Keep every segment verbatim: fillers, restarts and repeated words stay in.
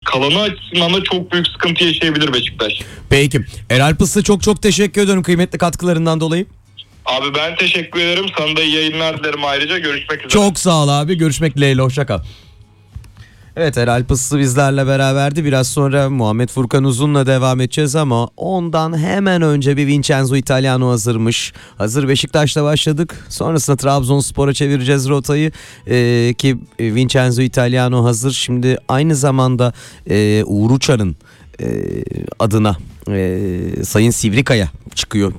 kalanı açısından da çok büyük sıkıntı yaşayabilir Beşiktaş. Peki. Eralp Pıslı çok çok teşekkür ediyorum kıymetli katkılarından dolayı. Abi ben teşekkür ederim. Sana da iyi yayınlar dilerim ayrıca. Görüşmek üzere. Çok sağ ol abi. Görüşmek dileğiyle. Hoşça kal. Evet, Eralp Pıslı bizlerle beraberdi. Biraz sonra Muhammed Furkan Uzun'la devam edeceğiz ama ondan hemen önce bir Vincenzo Italiano hazırmış. Hazır Beşiktaş'la başladık. Sonrasında Trabzonspor'a çevireceğiz rotayı. Ee, ki Vincenzo Italiano hazır. Şimdi aynı zamanda e, Uğur Uçar'ın e, adına e, Sayın Sivrikaya çıkıyor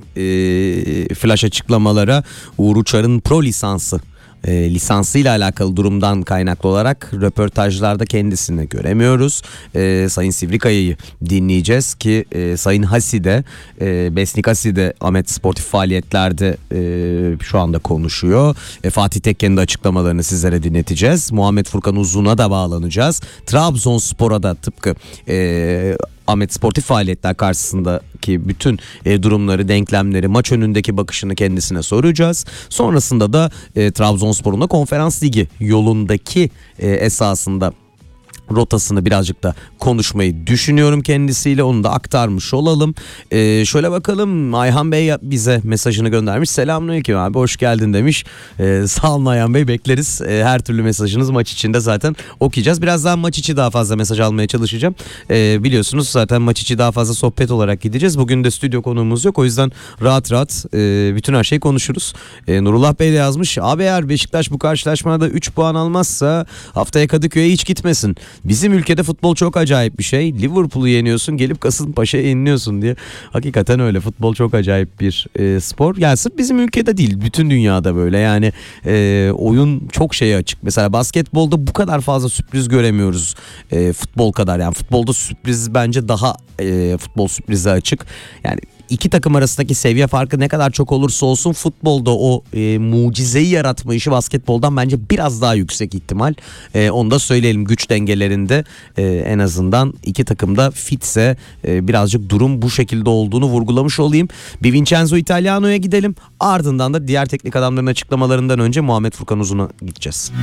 e, flash açıklamalara. Uğur Uçar'ın pro lisansı E, lisansıyla alakalı durumdan kaynaklı olarak röportajlarda kendisini göremiyoruz. E, Sayın Sivrikaya'yı dinleyeceğiz ki e, Sayın Hasi de e, Besnik Hasi de Ahmet sportif faaliyetlerde e, şu anda konuşuyor. E, Fatih Tekke'nin de açıklamalarını sizlere dinleteceğiz. Muhammed Furkan Uzun'a da bağlanacağız. Trabzonspor'a da tıpkı e, Ahmet sportif faaliyetler karşısındaki bütün e, durumları, denklemleri, maç önündeki bakışını kendisine soracağız. Sonrasında da e, Trabzonspor'un da Konferans Ligi yolundaki e, esasında rotasını birazcık da konuşmayı düşünüyorum kendisiyle. Onu da aktarmış olalım. Ee, şöyle bakalım, Ayhan Bey bize mesajını göndermiş. Selamünaleyküm abi, hoş geldin demiş. Ee, sağ olun Ayhan Bey, bekleriz. Ee, her türlü mesajınız maç içinde zaten okuyacağız. Birazdan maç içi daha fazla mesaj almaya çalışacağım. Ee, biliyorsunuz zaten maç içi daha fazla sohbet olarak gideceğiz. Bugün de stüdyo konuğumuz yok. O yüzden rahat rahat e, bütün her şeyi konuşuruz. E, Nurullah Bey de yazmış. Abi eğer Beşiktaş bu karşılaşmada üç puan almazsa haftaya Kadıköy'e hiç gitmesin. Bizim ülkede futbol çok acayip bir şey. Liverpool'u yeniyorsun, gelip Kasımpaşa'ya yeniliyorsun diye. Hakikaten öyle. Futbol çok acayip bir e, spor. Yani sırf bizim ülkede değil, bütün dünyada böyle. Yani e, oyun çok şeye açık. Mesela basketbolda bu kadar fazla sürpriz göremiyoruz. E, futbol kadar. Yani futbolda sürpriz bence daha e, futbol sürprize açık. Yani İki takım arasındaki seviye farkı ne kadar çok olursa olsun futbolda o e, mucizeyi yaratma işi basketboldan bence biraz daha yüksek ihtimal. E, onu da söyleyelim, güç dengelerinde e, en azından iki takım da fitse e, birazcık durum bu şekilde olduğunu vurgulamış olayım. Bir Vincenzo Italiano'ya gidelim, ardından da diğer teknik adamların açıklamalarından önce Muhammed Furkan Uzun'a gideceğiz.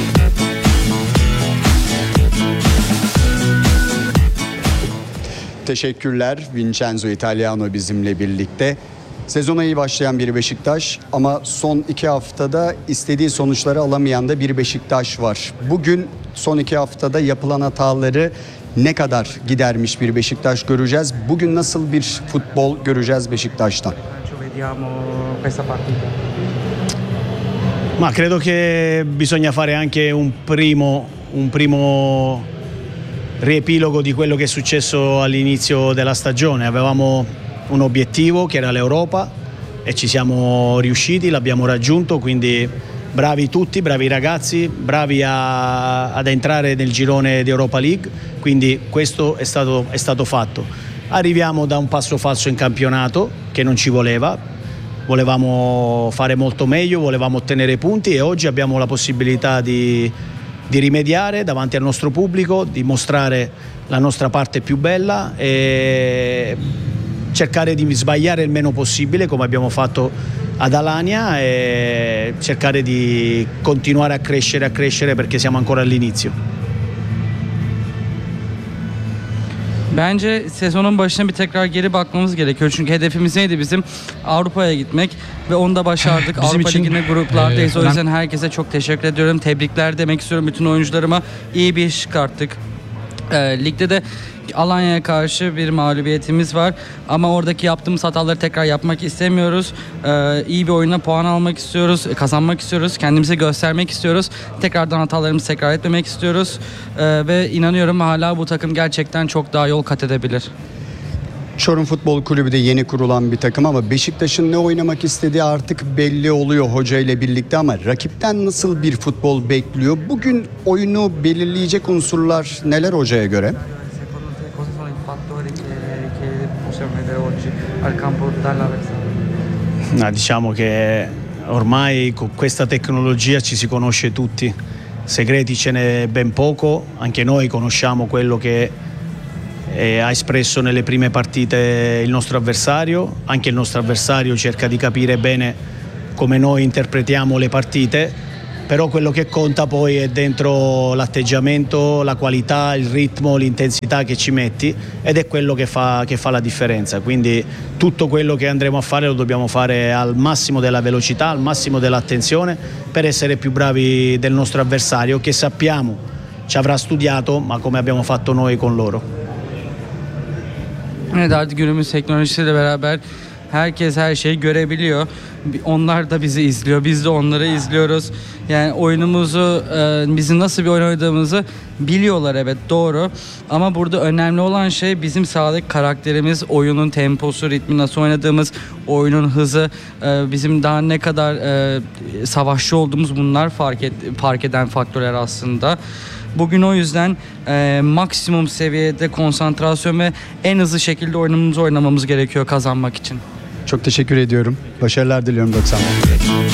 Teşekkürler. Vincenzo Italiano bizimle birlikte. Sezona iyi başlayan bir Beşiktaş ama son iki haftada istediği sonuçları alamayan da bir Beşiktaş var. Bugün son iki haftada yapılan hataları ne kadar gidermiş bir Beşiktaş göreceğiz. Bugün nasıl bir futbol göreceğiz Beşiktaş'tan? Ma credo che bisogna fare anche un primo un primo riepilogo di quello che è successo all'inizio della stagione. Avevamo un obiettivo che era l'Europa e ci siamo riusciti, l'abbiamo raggiunto, quindi bravi tutti, bravi ragazzi, bravi a, ad entrare nel girone di Europa League, quindi questo è stato, è stato fatto. Arriviamo da un passo falso in campionato che non ci voleva, volevamo fare molto meglio, volevamo ottenere punti e oggi abbiamo la possibilità di di rimediare davanti al nostro pubblico, di mostrare la nostra parte più bella e cercare di sbagliare il meno possibile come abbiamo fatto ad Alanya e cercare di continuare a crescere, a crescere perché siamo ancora all'inizio. Bence sezonun başına bir tekrar geri bakmamız gerekiyor. Çünkü hedefimiz neydi bizim? Avrupa'ya gitmek ve onu da başardık. Bizim Avrupa için, Ligi'nde gruplardayız. e, o yüzden herkese çok teşekkür ediyorum. Tebrikler demek istiyorum bütün oyuncularıma. İyi bir iş çıkarttık. E, ligde de Alanya'ya karşı bir mağlubiyetimiz var. Ama oradaki yaptığımız hataları tekrar yapmak istemiyoruz. Ee, iyi bir oyuna puan almak istiyoruz. Kazanmak istiyoruz. Kendimizi göstermek istiyoruz. Tekrardan hatalarımızı tekrar etmemek istiyoruz. Ee, ve inanıyorum hala bu takım gerçekten çok daha yol kat edebilir. Çorum Futbol Kulübü de yeni kurulan bir takım ama Beşiktaş'ın ne oynamak istediği artık belli oluyor hoca ile birlikte ama rakipten nasıl bir futbol bekliyor? Bugün oyunu belirleyecek unsurlar neler hocaya göre? No, diciamo che ormai con questa tecnologia ci si conosce tutti, segreti ce n'è ben poco, anche noi conosciamo quello che eh, ha espresso nelle prime partite il nostro avversario, anche il nostro avversario cerca di capire bene come noi interpretiamo le partite, però quello che conta poi è dentro l'atteggiamento, la qualità, il ritmo, l'intensità che ci metti ed è quello che fa, che fa la differenza. Quindi tutto quello che andremo a fare lo dobbiamo fare al massimo della velocità, al massimo dell'attenzione per essere più bravi del nostro avversario che sappiamo ci avrà studiato, ma come abbiamo fatto noi con loro. Evet, artık günümüz teknolojisiyle beraber herkes her şeyi görebiliyor. Onlar da bizi izliyor, biz de onları izliyoruz. Yani oyunumuzu, e, bizim nasıl bir oyun oynadığımızı biliyorlar, evet, doğru. Ama burada önemli olan şey bizim sahadaki karakterimiz, oyunun temposu, ritmi, nasıl oynadığımız, oyunun hızı, e, bizim daha ne kadar e, savaşçı olduğumuz, bunlar fark, et, fark eden faktörler aslında. Bugün o yüzden e, maksimum seviyede konsantrasyon ve en hızlı şekilde oyunumuzu oynamamız gerekiyor kazanmak için. Çok teşekkür ediyorum. Başarılar diliyorum doksan.